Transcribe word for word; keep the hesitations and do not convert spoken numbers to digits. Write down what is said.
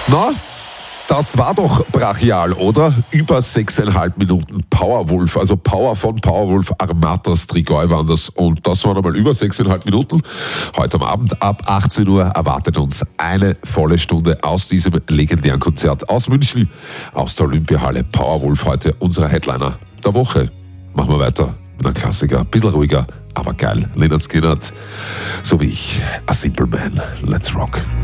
Na, das war doch brachial, oder? Über sechseinhalb Minuten Powerwolf, also Power von Powerwolf, Armatas Strigoi waren das. Und das waren einmal über sechseinhalb Minuten. Heute am Abend ab achtzehn Uhr erwartet uns eine volle Stunde aus diesem legendären Konzert aus München, aus der Olympiahalle. Powerwolf heute unser Headliner der Woche. Machen wir weiter mit einem Klassiker, ein bisschen ruhiger, aber geil. Lynyrd Skynyrd, so wie ich, A Simple Man. Let's rock.